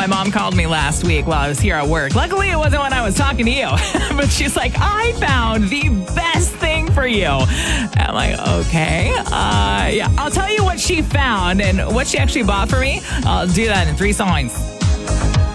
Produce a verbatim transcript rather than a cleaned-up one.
my mom called me last week while I was here at work. Luckily, it wasn't when I was talking to you. But she's like, I found the best thing for you. And I'm like, okay. Uh, yeah, I'll tell you what she found and what she actually bought for me. I'll do that in three songs.